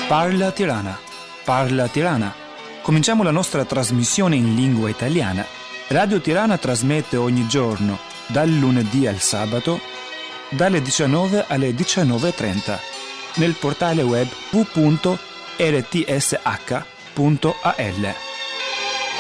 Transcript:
Parla Tirana, parla Tirana. Cominciamo la nostra trasmissione in lingua italiana. Radio Tirana trasmette ogni giorno, dal lunedì al sabato, dalle 19 alle 19:30, nel portale web www.rtsh.al.